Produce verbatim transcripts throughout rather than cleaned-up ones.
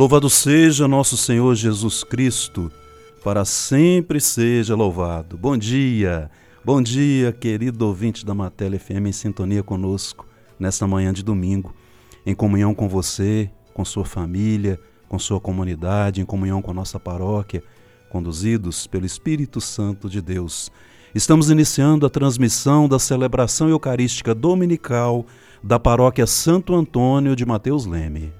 Louvado seja nosso Senhor Jesus Cristo, para sempre seja louvado. Bom dia, bom dia, querido ouvinte da Matéria F M, em sintonia conosco nesta manhã de domingo, em comunhão com você, com sua família, com sua comunidade, em comunhão com a nossa paróquia, conduzidos pelo Espírito Santo de Deus. Estamos iniciando a transmissão da celebração eucarística dominical da Paróquia Santo Antônio de Mateus Leme.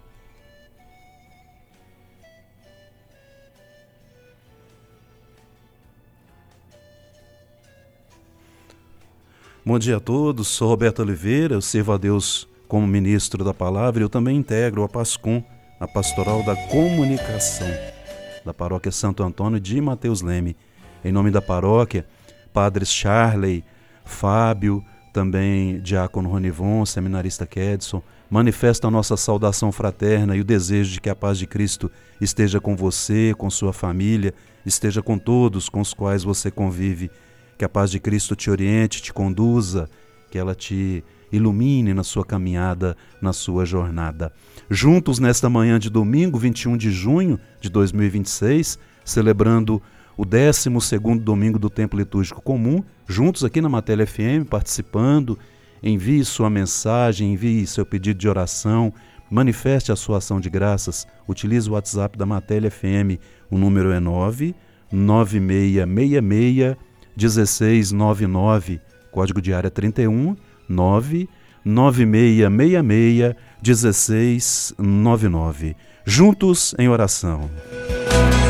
Bom dia a todos, sou Roberto Oliveira, eu sirvo a Deus como ministro da palavra e eu também integro a PASCOM, a Pastoral da Comunicação da Paróquia Santo Antônio de Mateus Leme. Em nome da paróquia, padres Charley, Fábio, também diácono Ronivon, seminarista Kedson, manifesta a nossa saudação fraterna e o desejo de que a paz de Cristo esteja com você, com sua família, esteja com todos com os quais você convive. Que a paz de Cristo te oriente, te conduza, que ela te ilumine na sua caminhada, na sua jornada. Juntos nesta manhã de domingo, vinte e um de junho de dois mil e vinte e seis, celebrando o décimo segundo domingo do Tempo Litúrgico Comum, juntos aqui na Matéria F M, participando, envie sua mensagem, envie seu pedido de oração, manifeste a sua ação de graças, utilize o WhatsApp da Matéria F M, o número é nove nove seis seis seis, um seis nove nove, código de área trinta e um, nove nove seis seis seis, um seis nove nove. Juntos em oração.